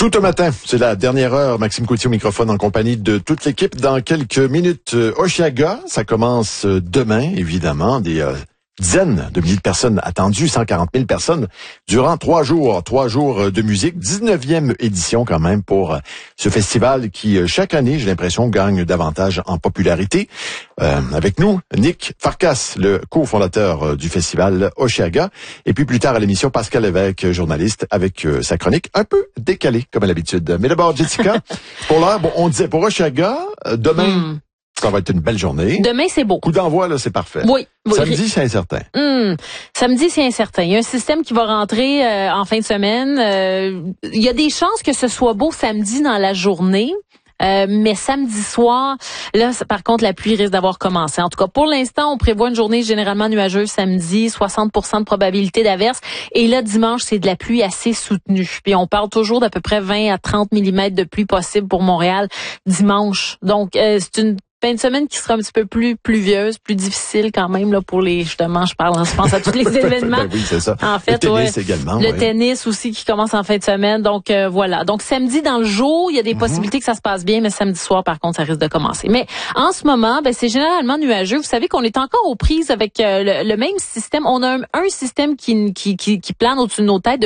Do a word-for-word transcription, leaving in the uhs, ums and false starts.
Tout un matin, c'est la dernière heure. Maxime Coutier au microphone en compagnie de toute l'équipe. Dans quelques minutes, euh, Osheaga, ça commence euh, demain, évidemment. Des euh, dizaines de milliers de personnes attendues, cent quarante mille personnes, durant trois jours. Trois jours de musique. dix-neuvième édition quand même pour euh, ce festival qui, euh, chaque année, j'ai l'impression, gagne davantage en popularité. Euh, avec nous, Nick Farkas, le cofondateur euh, du festival Osheaga. Et puis plus tard à l'émission, Pascal Lévesque, journaliste, avec euh, sa chronique un peu décalée, comme à l'habitude. Mais d'abord, Jessica, pour l'heure, bon, on disait pour Osheaga, euh, demain, mm. ça va être une belle journée. Demain, c'est beau. Coup d'envoi, là, c'est parfait. Oui. oui. Samedi, c'est incertain. Mm. Samedi, c'est incertain. Il y a un système qui va rentrer euh, en fin de semaine. Euh, il y a des chances que ce soit beau samedi dans la journée. Euh, mais samedi soir, là, par contre, la pluie risque d'avoir commencé. En tout cas, pour l'instant, on prévoit une journée généralement nuageuse samedi, soixante pour cent de probabilité d'averse. Et là, dimanche, c'est de la pluie assez soutenue. Puis on parle toujours d'à peu près vingt à trente millimètres de pluie possible pour Montréal dimanche. Donc, euh, c'est une fin de semaine qui sera un petit peu plus pluvieuse, plus difficile quand même là pour les, justement, je parle, je pense à tous les événements. Ben oui, c'est ça. En fait, le tennis ouais, également. Le ouais. tennis aussi qui commence en fin de semaine. Donc euh, voilà. Donc samedi dans le jour, il y a des mm-hmm. possibilités que ça se passe bien, mais samedi soir, par contre, ça risque de commencer. Mais en ce moment, ben c'est généralement nuageux. Vous savez qu'on est encore aux prises avec euh, le, le même système. On a un, un système qui, qui qui qui plane au-dessus de nos têtes